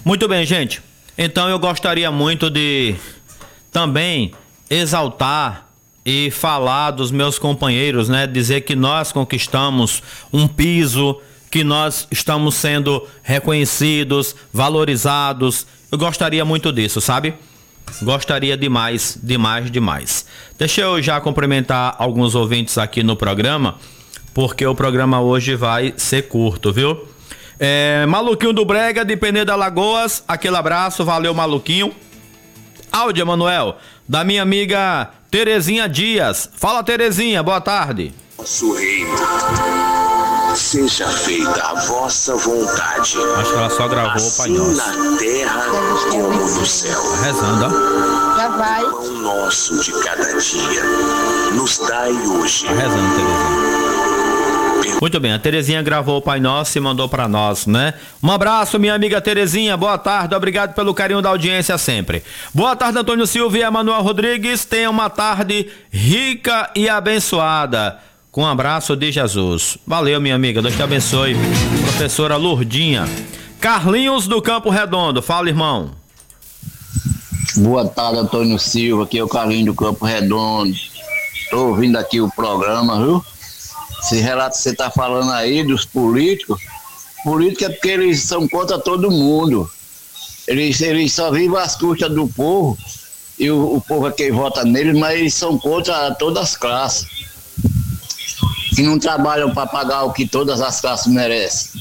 Muito bem, gente. Então eu gostaria muito de também exaltar e falar dos meus companheiros, né? Dizer que nós conquistamos um piso, que nós estamos sendo reconhecidos, valorizados. Eu gostaria muito disso, sabe? Gostaria demais. Deixa eu já cumprimentar alguns ouvintes aqui no programa, porque o programa hoje vai ser curto, viu? Maluquinho do Brega, de Penedo Alagoas, aquele abraço, valeu Maluquinho. Áudio, Emanuel, da minha amiga Terezinha Dias. Fala, Terezinha, boa tarde. Nosso reino, seja feita a vossa vontade. Acho que ela só gravou o Pai Nosso. Na terra como no céu. Tá rezando, ó. Já vai. O pão nosso de cada dia nos dai hoje. Tá rezando, Terezinha. Muito bem, a Terezinha gravou o Pai Nosso e mandou pra nós, né? Um abraço, minha amiga Terezinha, boa tarde, obrigado pelo carinho da audiência sempre. Boa tarde, Antônio Silva e Emanuel Rodrigues, tenha uma tarde rica e abençoada, com um abraço de Jesus. Valeu, minha amiga, Deus te abençoe. Professora Lourdinha. Carlinhos do Campo Redondo, fala, irmão. Boa tarde, Antônio Silva, aqui é o Carlinhos do Campo Redondo. Tô ouvindo aqui o programa, viu? Esse relato que você está falando aí dos políticos é porque eles são contra todo mundo. Eles só vivem às custas do povo, e o povo é quem vota neles, mas eles são contra todas as classes. Que não trabalham para pagar o que todas as classes merecem.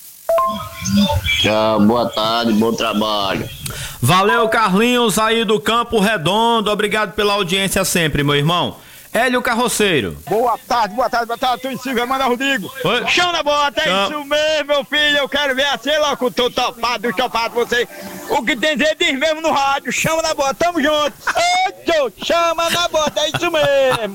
Tchau, boa tarde, bom trabalho. Valeu, Carlinhos aí do Campo Redondo, obrigado pela audiência sempre, meu irmão. Hélio Carroceiro. Boa tarde, Antônio Silva, Emanuel Rodrigo. Chão na bota, é isso mesmo, meu filho. Eu quero ver assim, locutor topado, você. O que tem dizer diz mesmo no rádio. Chama na bota, tamo junto. Eita, chama na bota, é isso mesmo.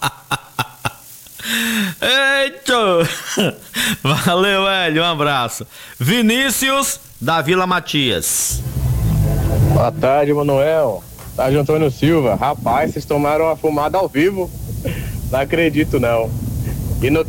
Eita. Valeu, Hélio, um abraço. Vinícius da Vila Matias. Boa tarde, Emanuel. Tarde, Antônio Silva. Rapaz, vocês tomaram uma fumada ao vivo. Não acredito, não. E não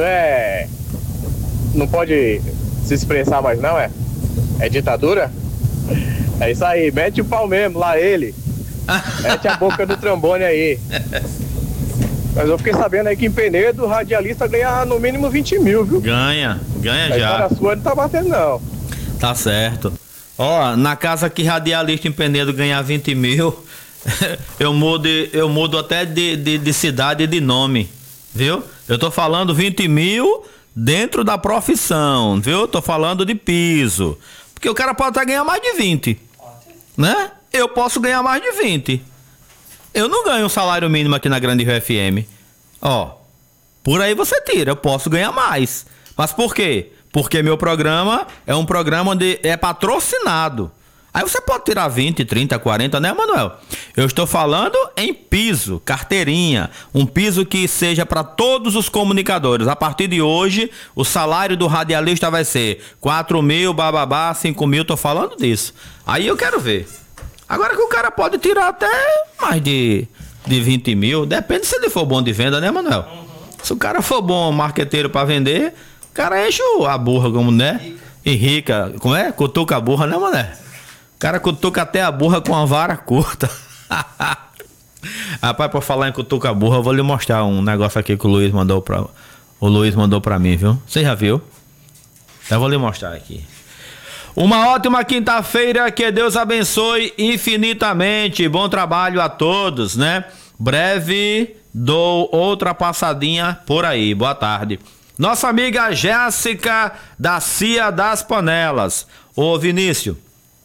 pode se expressar mais, não, é? É ditadura? É isso aí, mete o pau mesmo, lá ele. Mete a boca do trombone aí. Mas eu fiquei sabendo aí que em Penedo o radialista ganha no mínimo 20 mil, viu? Ganha já. A sua não tá batendo, não. Tá certo. Ó, na casa que radialista em Penedo ganhar 20 mil, eu mudo até de cidade e de nome, viu? Eu tô falando 20 mil dentro da profissão, viu? Tô falando de piso. Porque o cara pode até ganhar mais de 20, né? Eu posso ganhar mais de 20. Eu não ganho um salário mínimo aqui na Grande Rio FM. Ó, por aí você tira, eu posso ganhar mais. Mas por quê? Porque meu programa é um programa onde é patrocinado. Aí você pode tirar 20, 30, 40, né, Manuel? Eu estou falando em piso, carteirinha. Um piso que seja para todos os comunicadores. A partir de hoje, o salário do radialista vai ser 4 mil, bababá, 5 mil. Tô falando disso. Aí eu quero ver. Agora que o cara pode tirar até mais de 20 mil. Depende se ele for bom de venda, né, Manuel? Se o cara for bom marqueteiro para vender, o cara enche a burra, como, né? E rica. Como é? Cutuca a burra, né, Mané? O cara cutuca até a burra com a vara curta. Rapaz, pra falar em cutuca a burra, eu vou lhe mostrar um negócio aqui que o Luiz mandou pra mim, viu? Você já viu? Eu vou lhe mostrar aqui. Uma ótima quinta-feira, que Deus abençoe infinitamente. Bom trabalho a todos, né? Breve dou outra passadinha por aí. Boa tarde. Nossa amiga Jéssica da Cia das Panelas. Ô Vinícius,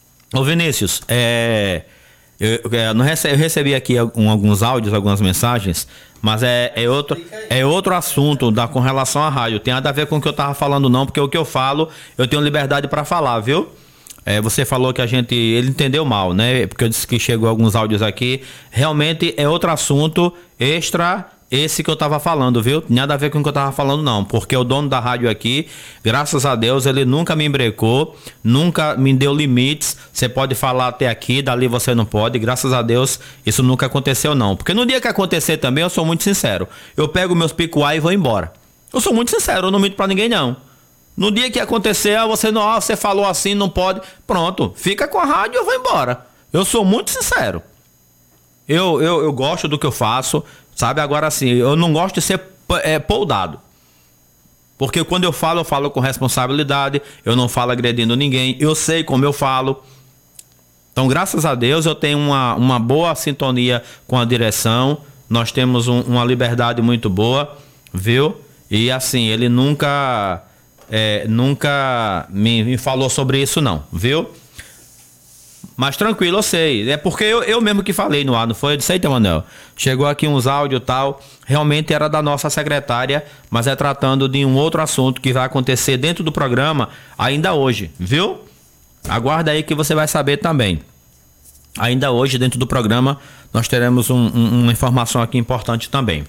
eu recebi aqui alguns áudios, algumas mensagens, mas é outro assunto com relação à rádio. Tem nada a ver com o que eu tava falando, não, porque o que eu falo, eu tenho liberdade para falar, viu? Você falou que ele entendeu mal, né? Porque eu disse que chegou alguns áudios aqui. Realmente é outro assunto extra esse que eu tava falando, viu? Nada a ver com o que eu tava falando, não. Porque o dono da rádio aqui, graças a Deus, ele nunca me embrecou, nunca me deu limites. Você pode falar até aqui, dali você não pode. Graças a Deus, isso nunca aconteceu, não. Porque no dia que acontecer também, eu sou muito sincero. Eu pego meus picuá e vou embora. Eu sou muito sincero, eu não minto pra ninguém, não. No dia que acontecer, você falou assim, não pode. Pronto, fica com a rádio e eu vou embora. Eu sou muito sincero. Eu gosto do que eu faço, sabe? Agora assim, eu não gosto de ser poldado. Porque quando eu falo com responsabilidade, eu não falo agredindo ninguém, eu sei como eu falo. Então, graças a Deus, eu tenho uma boa sintonia com a direção, nós temos uma liberdade muito boa, viu? E assim, ele nunca me falou sobre isso não, viu? Mas tranquilo, eu sei. É porque eu mesmo que falei no ar, não foi? Eu disse, eita, Manuel, chegou aqui uns áudios e tal. Realmente era da nossa secretária, mas é tratando de um outro assunto que vai acontecer dentro do programa ainda hoje, viu? Aguarda aí que você vai saber também. Ainda hoje, dentro do programa, nós teremos uma informação aqui importante também.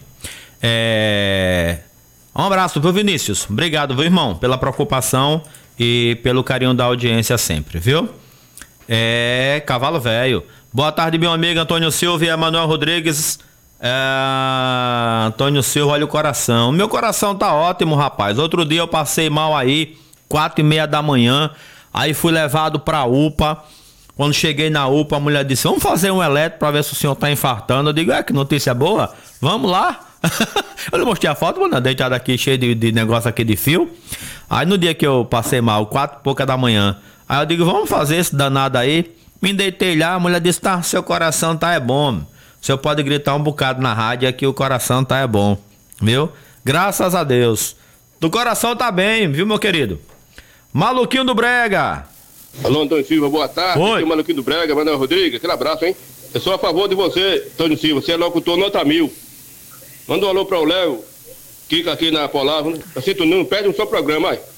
Um abraço, viu, Vinícius? Obrigado, viu, irmão, pela preocupação e pelo carinho da audiência sempre, viu? Cavalo velho. Boa tarde, meu amigo Antônio Silva e Emanuel Rodrigues. Antônio Silva, olha o coração. Meu coração tá ótimo, rapaz. Outro dia eu passei mal aí, 4:30 da manhã. Aí fui levado pra UPA. Quando cheguei na UPA, a mulher disse, vamos fazer um eletro pra ver se o senhor tá infartando. Eu digo, que notícia boa. Vamos lá. Eu lhe mostrei a foto, mano, deitado aqui, cheio de negócio aqui de fio. Aí no dia que eu passei mal, 4:pouca da manhã, aí eu digo, vamos fazer esse danado aí. Me deitei lá, a mulher disse, tá, seu coração tá bom. O senhor pode gritar um bocado na rádio aqui, o coração tá bom. Viu? Graças a Deus. Do coração tá bem, viu, meu querido? Maluquinho do Brega. Alô, Antônio Silva, boa tarde. Oi. Aqui é o Maluquinho do Brega, Manuel Rodrigues, aquele abraço, hein? Eu sou a favor de você, Antônio Silva, você é locutor nota 1000. Manda um alô para o Léo, Kika aqui na Polar, tá sintonando, pede um seu programa aí.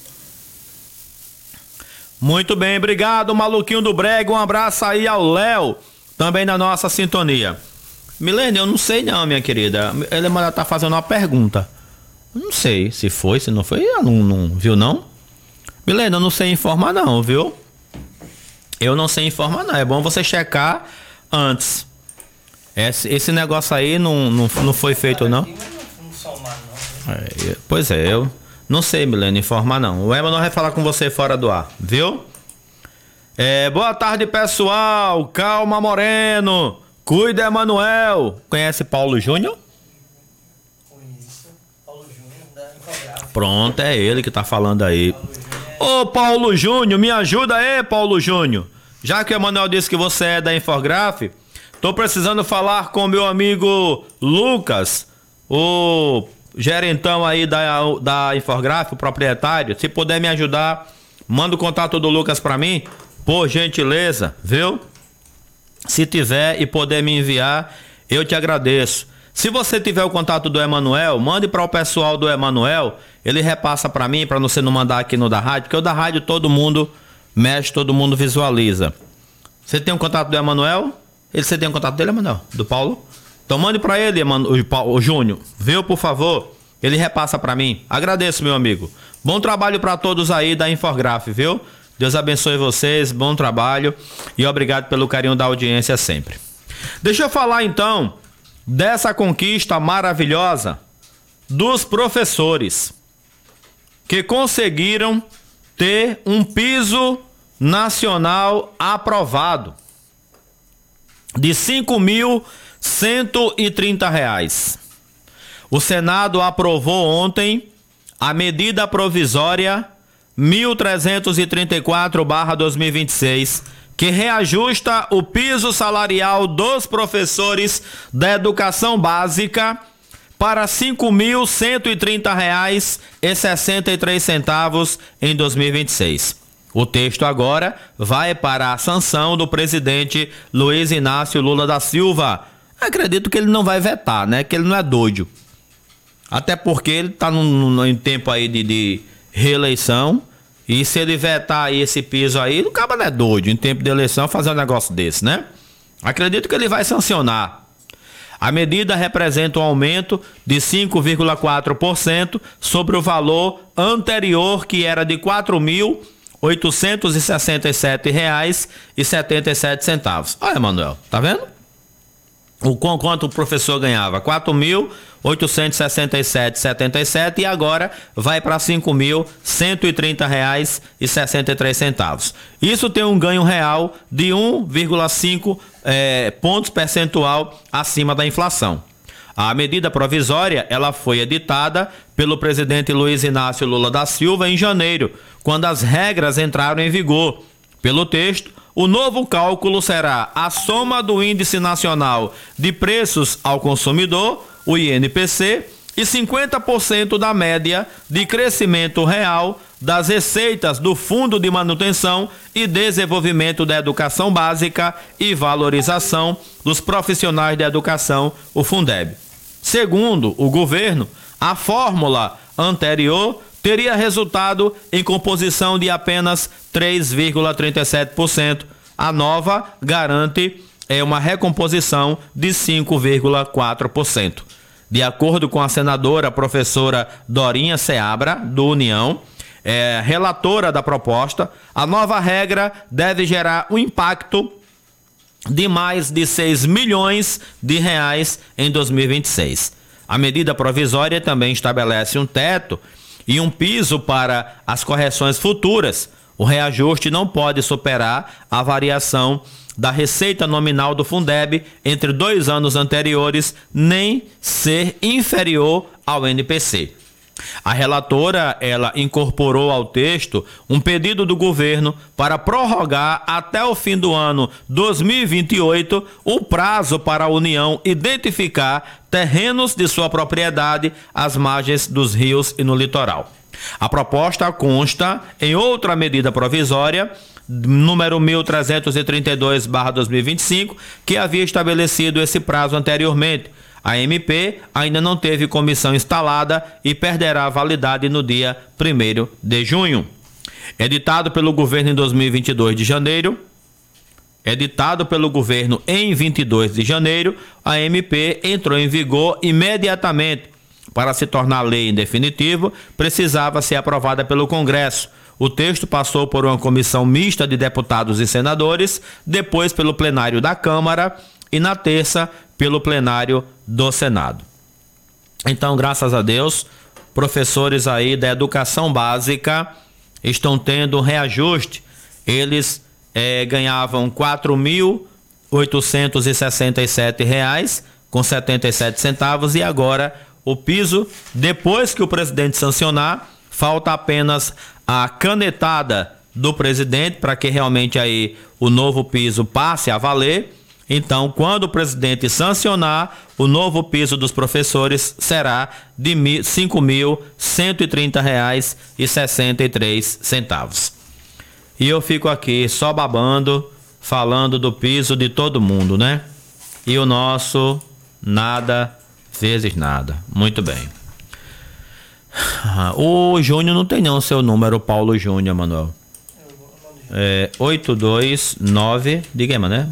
Muito bem, obrigado, Maluquinho do Brega. Um abraço aí ao Léo, também na nossa sintonia. Milene, eu não sei não, minha querida. Ele tá fazendo uma pergunta. Não sei se foi, se não foi, não viu não? Milene, eu não sei informar não, viu? Eu não sei informar não, é bom você checar antes. Esse negócio aí não foi feito não? Pois é, eu não sei, Milene, informar não. O Emanuel vai falar com você fora do ar, viu? Boa tarde, pessoal. Calma, Moreno. Cuida, Emanuel. Conhece Paulo Júnior? Conheço. Paulo Júnior da Infográfica. Pronto, é ele que tá falando aí. Ô, Paulo Júnior, me ajuda aí, Paulo Júnior. Já que o Emanuel disse que você é da Infográfica, tô precisando falar com meu amigo Lucas, o gerentão aí da Infográfica, o proprietário. Se puder me ajudar, manda o contato do Lucas pra mim, por gentileza, viu? Se tiver e puder me enviar, eu te agradeço. Se você tiver o contato do Emanuel, mande para o pessoal do Emanuel, ele repassa para mim, para você não mandar aqui no da rádio, porque o da rádio todo mundo mexe, todo mundo visualiza. Você tem o contato do Emanuel? Você tem o contato dele, Emanuel? Do Paulo? Então mande para ele, o Júnior, viu, por favor? Ele repassa para mim. Agradeço, meu amigo. Bom trabalho para todos aí da Infograph, viu? Deus abençoe vocês, bom trabalho e obrigado pelo carinho da audiência sempre. Deixa eu falar então dessa conquista maravilhosa dos professores que conseguiram ter um piso nacional aprovado de R$ 5.130. O Senado aprovou ontem a medida provisória 1334/2026, que reajusta o piso salarial dos professores da educação básica para R$ 5.130,63 em 2026. O texto agora vai para a sanção do presidente Luiz Inácio Lula da Silva. Acredito que ele não vai vetar, né? Que ele não é doido. Até porque ele está em tempo aí de reeleição. E se ele vetar aí esse piso aí, o cara não é doido em tempo de eleição fazer um negócio desse, né? Acredito que ele vai sancionar. A medida representa um aumento de 5,4% sobre o valor anterior, que era de R$ 4.867,77. Olha, Emanuel, tá vendo? Quanto o professor ganhava? R$ 4.867,77 e agora vai para R$ 5.130,63. Isso tem um ganho real de 1,5 pontos percentual acima da inflação. A medida provisória, ela foi editada pelo presidente Luiz Inácio Lula da Silva em janeiro, quando as regras entraram em vigor. Pelo texto, o novo cálculo será a soma do Índice Nacional de Preços ao Consumidor, o INPC, e 50% da média de crescimento real das receitas do Fundo de Manutenção e Desenvolvimento da Educação Básica e Valorização dos Profissionais da Educação, o Fundeb. Segundo o governo, a fórmula anterior teria resultado em composição de apenas 3,37%. A nova garante uma recomposição de 5,4%. De acordo com a senadora professora Dorinha Seabra, do União, relatora da proposta, a nova regra deve gerar um impacto de mais de 6 milhões de reais em 2026. A medida provisória também estabelece um teto e um piso para as correções futuras. O reajuste não pode superar a variação da receita nominal do Fundeb entre 2 anos anteriores, nem ser inferior ao NPC. A relatora, ela incorporou ao texto um pedido do governo para prorrogar até o fim do ano 2028 o prazo para a União identificar terrenos de sua propriedade às margens dos rios e no litoral. A proposta consta em outra medida provisória, número 1332/2025, que havia estabelecido esse prazo anteriormente. A MP ainda não teve comissão instalada e perderá a validade no dia 1º de junho. Editado pelo governo em 22 de janeiro, a MP entrou em vigor imediatamente. Para se tornar lei em definitivo, precisava ser aprovada pelo Congresso. O texto passou por uma comissão mista de deputados e senadores, depois pelo plenário da Câmara e na terça pelo plenário do Senado. Então, graças a Deus, professores aí da educação básica estão tendo um reajuste. Eles ganhavam R$ 4.867,77 e agora o piso, depois que o presidente sancionar, falta apenas a canetada do presidente para que realmente aí o novo piso passe a valer. Então, quando o presidente sancionar, o novo piso dos professores será de R$ 5.130,63. E eu fico aqui só babando, falando do piso de todo mundo, né? E o nosso nada vezes nada. Muito bem. O Júnior não tem não o seu número, Paulo Júnior, Manuel. 829, diga aí, Mané.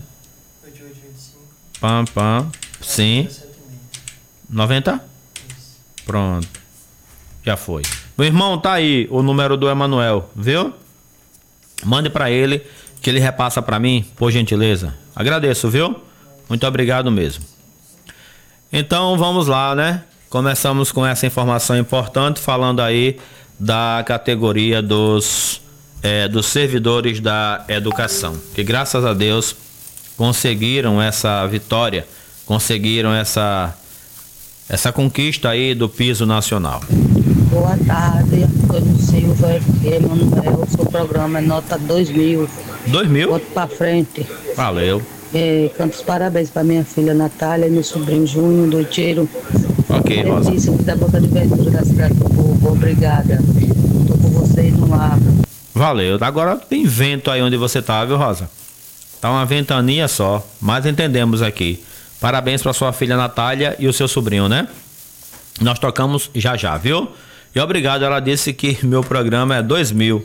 8825. Sim. 90? Pronto. Já foi. Meu irmão, tá aí o número do Emanuel, viu? Mande para ele que ele repassa para mim, por gentileza. Agradeço, viu? Muito obrigado mesmo. Então vamos lá, né? Começamos com essa informação importante, falando aí da categoria dos servidores da educação, que graças a Deus conseguiram essa vitória, conseguiram essa conquista aí do piso nacional. Boa tarde, Antônio Silva, Emanuel, seu programa é nota 2000. 2000? Boto pra frente. Valeu. Canto os parabéns pra minha filha Natália e meu sobrinho Júnior do Tiro. Ok, Rosa. Da Boca de Verdura da Cidade do Povo. Obrigada. Tô com vocês no ar. Valeu. Agora tem vento aí onde você tá, viu, Rosa? Tá uma ventania só, mas entendemos aqui. Parabéns pra sua filha Natália e o seu sobrinho, né? Nós tocamos já, viu? E obrigado, ela disse que meu programa é 2000.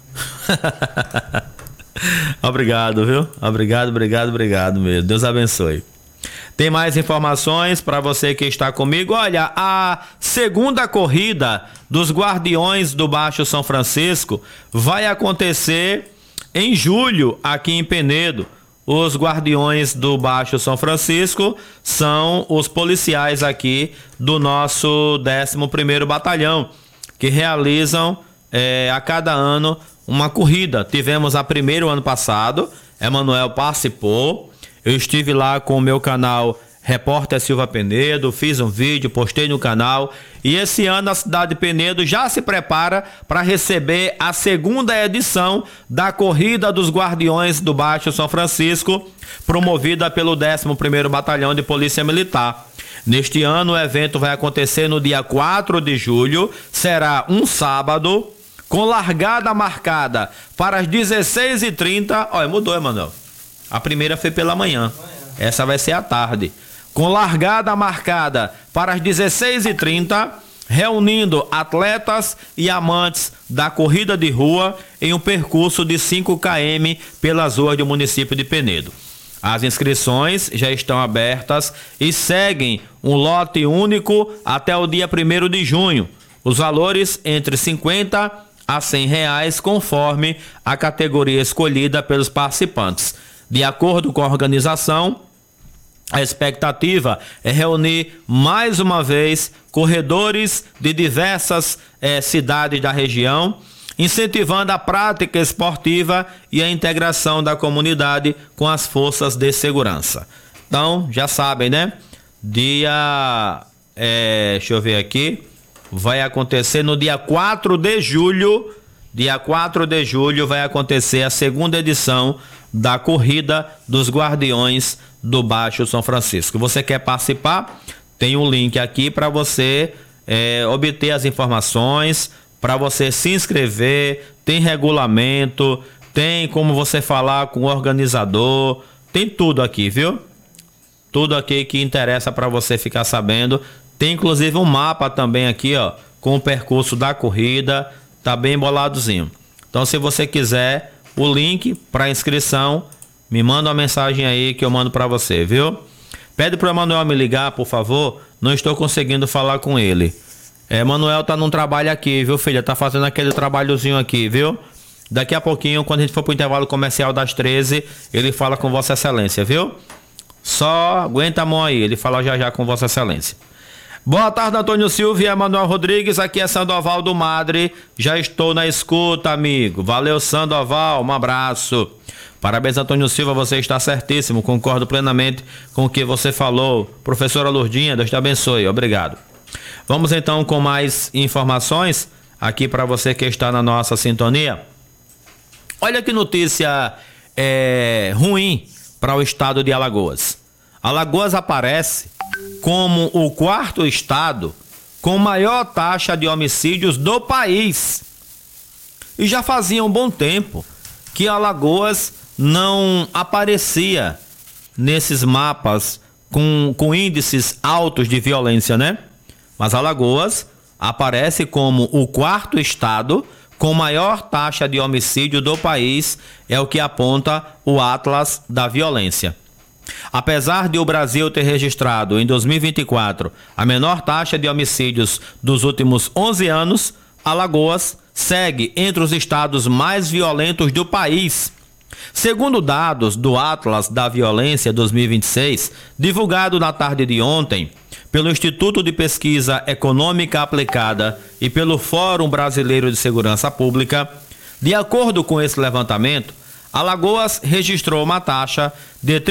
Obrigado, viu? Obrigado mesmo. Deus abençoe. Tem mais informações para você que está comigo. Olha, a segunda corrida dos Guardiões do Baixo São Francisco vai acontecer em julho aqui em Penedo. os guardiões do Baixo São Francisco são os policiais aqui do nosso 11º Batalhão, que realizam a cada ano uma corrida. Tivemos a primeira ano passado, Emanuel participou, eu estive lá com o meu canal Repórter Silva Penedo, fiz um vídeo, postei no canal, e esse ano a cidade de Penedo já se prepara para receber a segunda edição da Corrida dos Guardiões do Baixo São Francisco, promovida pelo 11º Batalhão de Polícia Militar. Neste ano o evento vai acontecer no dia 4 de julho, será um sábado, com largada marcada para as 16h30. Olha, mudou, Emanuel. A primeira foi pela manhã, essa vai ser à tarde. Com largada marcada para as 16h30, reunindo atletas e amantes da corrida de rua em um percurso de 5 km pelas ruas do município de Penedo. As inscrições já estão abertas e seguem um lote único até o dia 1º de junho. Os valores entre R$50 a R$100, conforme a categoria escolhida pelos participantes. De acordo com a organização, a expectativa é reunir mais uma vez corredores de diversas cidades da região, incentivando a prática esportiva e a integração da comunidade com as forças de segurança. Então, já sabem, né? Deixa eu ver aqui. Vai acontecer no dia 4 de julho. Dia 4 de julho vai acontecer a segunda edição da Corrida dos Guardiões do Baixo São Francisco. Você quer participar? Tem um link aqui para você obter as informações, para você se inscrever. Tem regulamento, tem como você falar com o organizador, tem tudo aqui, viu? Tudo aqui que interessa para você ficar sabendo. Tem inclusive um mapa também aqui, ó, com o percurso da corrida, tá bem boladozinho. Então, se você quiser o link para inscrição, me manda uma mensagem aí que eu mando para você, viu? Pede pro Emanuel me ligar, por favor. Não estou conseguindo falar com ele. Emanuel tá num trabalho aqui, viu, filha? Tá fazendo aquele trabalhozinho aqui, viu? Daqui a pouquinho, quando a gente for pro intervalo comercial das 13, ele fala com Vossa Excelência, viu? Só aguenta a mão aí, ele fala já com Vossa Excelência. Boa tarde, Antônio Silva e Emanuel Rodrigues, aqui é Sandoval do Madre, já estou na escuta, amigo. Valeu, Sandoval, um abraço. Parabéns, Antônio Silva, você está certíssimo, concordo plenamente com o que você falou. Professora Lourdinha, Deus te abençoe, obrigado. Vamos então com mais informações aqui para você que está na nossa sintonia. Olha que notícia ruim para o estado de Alagoas. Alagoas aparece como o 4º estado com maior taxa de homicídios do país. E já fazia um bom tempo que Alagoas não aparecia nesses mapas com índices altos de violência, né? Mas Alagoas aparece como o 4º estado com maior taxa de homicídio do país, é o que aponta o Atlas da Violência. Apesar de o Brasil ter registrado em 2024 a menor taxa de homicídios dos últimos 11 anos, Alagoas segue entre os estados mais violentos do país. Segundo dados do Atlas da Violência 2026, divulgado na tarde de ontem pelo Instituto de Pesquisa Econômica Aplicada e pelo Fórum Brasileiro de Segurança Pública, de acordo com esse levantamento, Alagoas registrou uma taxa de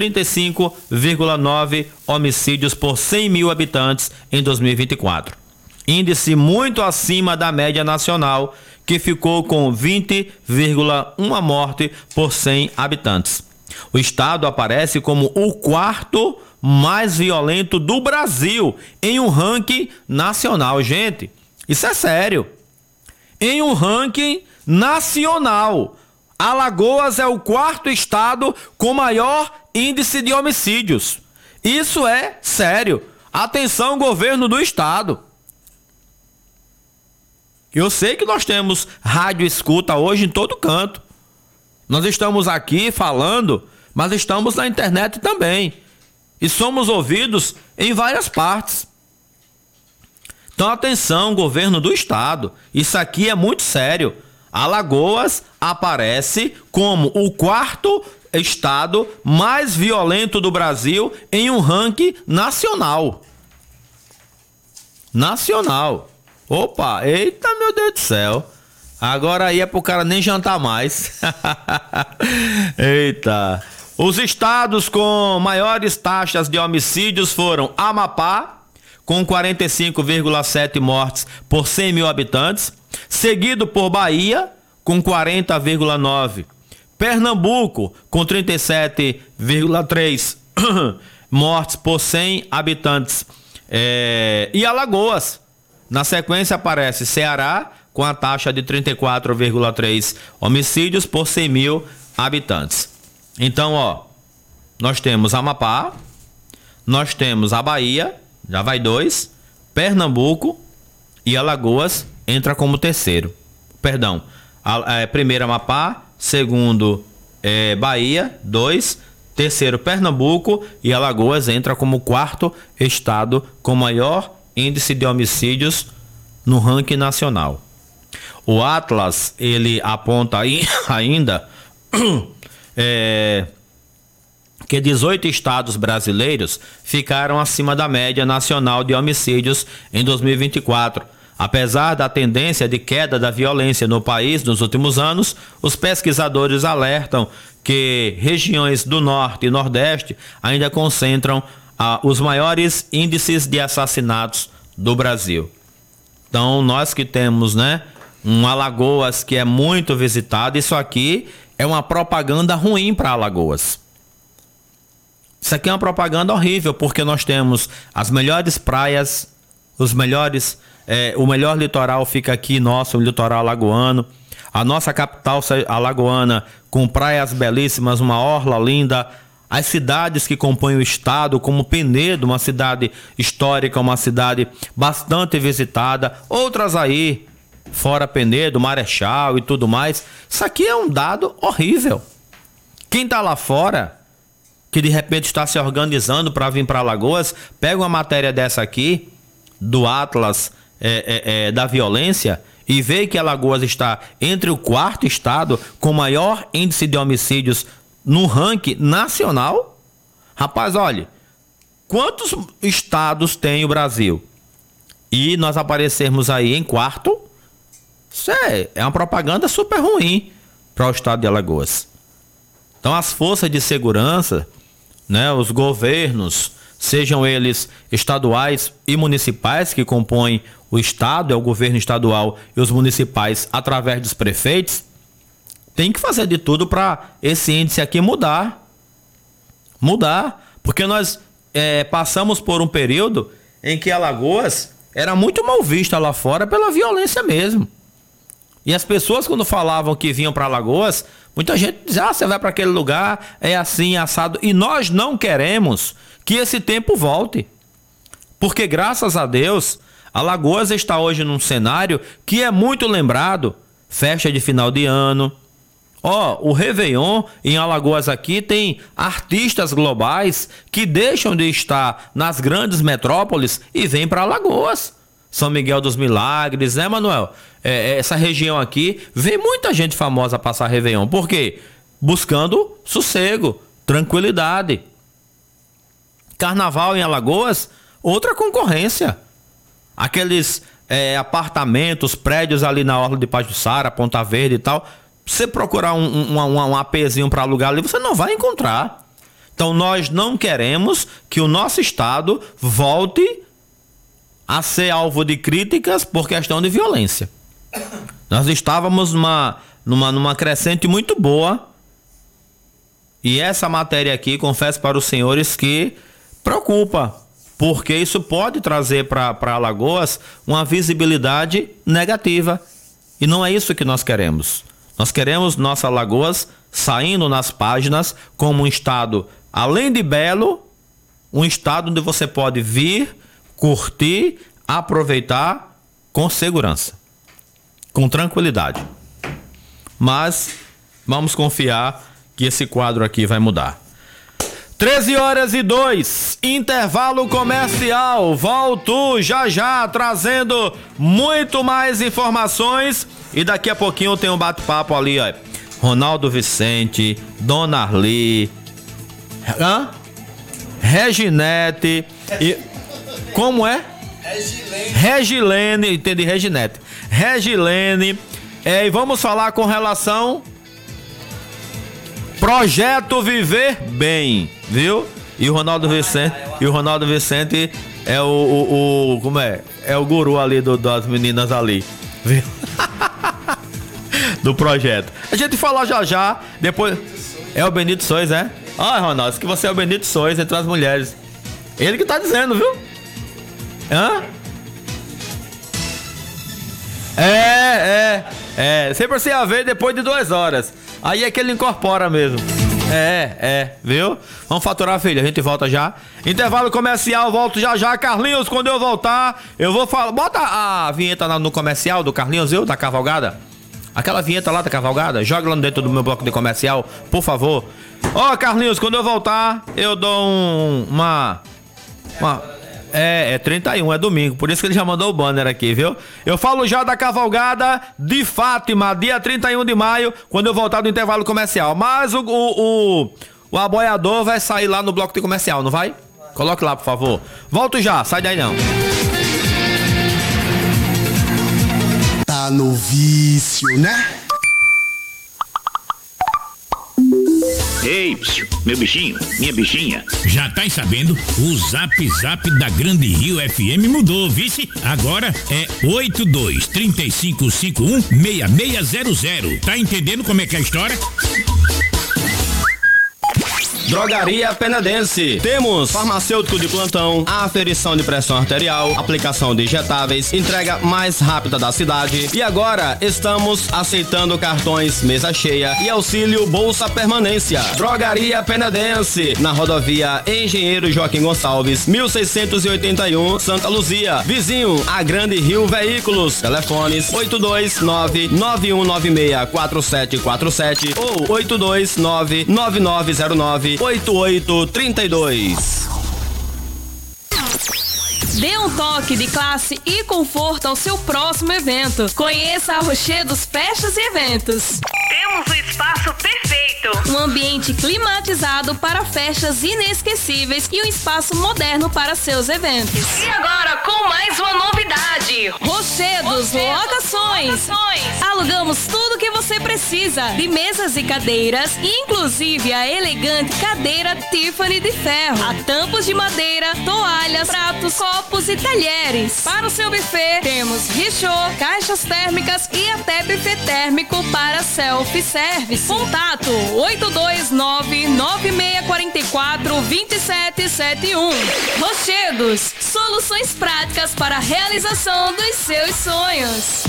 35,9 homicídios por 100 mil habitantes em 2024. Índice muito acima da média nacional, que ficou com 20,1 morte por 100 habitantes. O estado aparece como o 4º mais violento do Brasil em um ranking nacional, gente. Isso é sério. Em um ranking nacional, Alagoas é o 4º estado com maior índice de homicídios. Isso é sério. Atenção, governo do estado. Eu sei que nós temos rádio escuta hoje em todo canto. Nós estamos aqui falando, mas estamos na internet também. E somos ouvidos em várias partes. Então, atenção, governo do estado. Isso aqui é muito sério. Alagoas aparece como o 4º estado mais violento do Brasil em um ranking nacional. Nacional. Opa, eita, meu Deus do céu. Agora aí é pro cara nem jantar mais. Eita. Os estados com maiores taxas de homicídios foram Amapá, com 45,7 mortes por 100 mil habitantes, seguido por Bahia, com 40,9. Pernambuco, com 37,3 mortes por 100 habitantes. E Alagoas. Na sequência aparece Ceará, com a taxa de 34,3 homicídios por 100 mil habitantes. Então, ó, nós temos Amapá, nós temos a Bahia, já vai 2, Pernambuco e Alagoas entra como terceiro. Perdão, primeiro Amapá, segundo Bahia, 2, terceiro Pernambuco e Alagoas entra como quarto estado com maior índice de homicídios no ranking nacional. O Atlas, ele aponta aí ainda que 18 estados brasileiros ficaram acima da média nacional de homicídios em 2024. Apesar da tendência de queda da violência no país nos últimos anos, os pesquisadores alertam que regiões do Norte e Nordeste ainda concentram os maiores índices de assassinatos do Brasil. Então, nós que temos, um Alagoas que é muito visitado, isso aqui é uma propaganda ruim para Alagoas. Isso aqui é uma propaganda horrível, porque nós temos as melhores praias, o melhor litoral fica aqui, o litoral alagoano. A nossa capital alagoana com praias belíssimas, uma orla linda. As cidades que compõem o estado, como Penedo, uma cidade histórica, uma cidade bastante visitada. Outras aí, fora Penedo, Marechal e tudo mais. Isso aqui é um dado horrível. Quem está lá fora, que de repente está se organizando para vir para Alagoas, pega uma matéria dessa aqui, do Atlas da violência, e vê que Alagoas está entre o quarto estado com maior índice de homicídios no ranking nacional. Rapaz, olha, quantos estados tem o Brasil? E nós aparecermos aí em quarto, isso é uma propaganda super ruim para o estado de Alagoas. Então as forças de segurança, os governos, sejam eles estaduais e municipais que compõem o estado, é o governo estadual e os municipais através dos prefeitos, tem que fazer de tudo para esse índice aqui mudar, porque nós passamos por um período em que Alagoas era muito mal vista lá fora pela violência mesmo. E as pessoas, quando falavam que vinham para Alagoas, muita gente dizia, você vai para aquele lugar, é assim, assado. E nós não queremos que esse tempo volte. Porque, graças a Deus, Alagoas está hoje num cenário que é muito lembrado. Festa de final de ano. O Réveillon em Alagoas aqui tem artistas globais que deixam de estar nas grandes metrópoles e vêm para Alagoas. São Miguel dos Milagres, Manuel? Essa região aqui, vem muita gente famosa passar Réveillon. Por quê? Buscando sossego, tranquilidade. Carnaval em Alagoas, outra concorrência. Aqueles apartamentos, prédios ali na orla de Pajuçara, Ponta Verde e tal. Você procurar um APzinho para alugar ali, você não vai encontrar. Então nós não queremos que o nosso estado volte a ser alvo de críticas por questão de violência. Nós estávamos numa crescente muito boa. E essa matéria aqui, confesso para os senhores que preocupa, porque isso pode trazer para Alagoas uma visibilidade negativa. E não é isso que nós queremos. Nós queremos nossa Alagoas saindo nas páginas como um estado, além de belo, um estado onde você pode vir, curtir, aproveitar com segurança, com tranquilidade. Mas vamos confiar que esse quadro aqui vai mudar. 13h02, intervalo comercial. Volto já trazendo muito mais informações e daqui a pouquinho tem um bate-papo ali, Ronaldo Vicente, Dona Arli, Reginete e... Como é? Regilene, entendi, Reginete. Regilene, e vamos falar com relação Projeto Viver Bem, viu? E o Ronaldo Vicente é o como é? É o guru ali das meninas ali, viu? Do projeto. A gente fala já, depois... É o Benito Sois, é? Ah, Ronaldo, que você é o Benito Sois entre as mulheres. Ele que tá dizendo, viu? Sempre se haver depois de 2 horas. Aí é que ele incorpora mesmo. Viu? Vamos faturar, filha, a gente volta já. Intervalo comercial, volto já. Carlinhos, quando eu voltar, eu vou falar. Bota a vinheta no comercial do Carlinhos, viu? Da cavalgada. Aquela vinheta lá da cavalgada, joga lá dentro do meu bloco de comercial, por favor. Ó, Carlinhos, quando eu voltar, eu dou uma... É 31, é domingo, por isso que ele já mandou o banner aqui, viu? Eu falo já da cavalgada de Fátima, dia 31 de maio, quando eu voltar do intervalo comercial. Mas o aboiador vai sair lá no bloco de comercial, não vai? Coloque lá, por favor. Volto já, sai daí não. Tá no vício, né? Ei, meu bichinho, minha bichinha. Já tá sabendo? O Zap da Grande Rio FM mudou, vice? Agora é 82-3551-6600. Tá entendendo como é que é a história? Drogaria Penadense. Temos farmacêutico de plantão, aferição de pressão arterial, aplicação de injetáveis, entrega mais rápida da cidade. E agora estamos aceitando cartões mesa cheia e auxílio Bolsa Permanência. Drogaria Penadense, na rodovia Engenheiro Joaquim Gonçalves, 1681, Santa Luzia. Vizinho a Grande Rio Veículos. Telefones 829-9196-4747 ou 829-9909-8832. Dê um toque de classe e conforto ao seu próximo evento. Conheça a Rochedos Festas e Eventos. Temos o espaço perfeito. Um ambiente climatizado para festas inesquecíveis e um espaço moderno para seus eventos. E agora com mais uma novidade. Rochedos Locações. Alugamos tudo o que você precisa de mesas e cadeiras, inclusive a elegante cadeira Tiffany de ferro, a tampos de madeira, toalhas, pratos, copos e talheres. Para o seu buffet, temos richô, caixas térmicas e até buffet térmico para self-service. Contato 829-9644-2771. Rochedos, soluções práticas para a realização dos seus sonhos.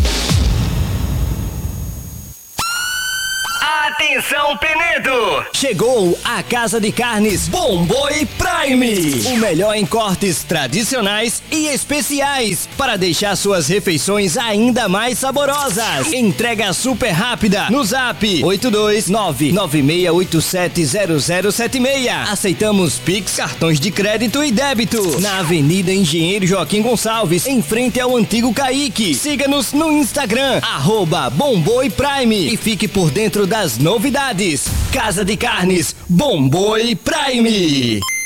Atenção, Penedo! Chegou a Casa de Carnes Bomboi Prime. O melhor em cortes tradicionais e especiais para deixar suas refeições ainda mais saborosas. Entrega super rápida no Zap 829-9687-0076. Aceitamos Pix, cartões de crédito e débito. Na Avenida Engenheiro Joaquim Gonçalves, em frente ao antigo Caique. Siga-nos no Instagram, @Bomboi Prime, e fique por dentro das novidades. Casa de Carnes Bomboi Prime.